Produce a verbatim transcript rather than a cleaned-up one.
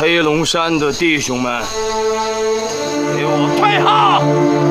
黑龙山的弟兄们，给我退后！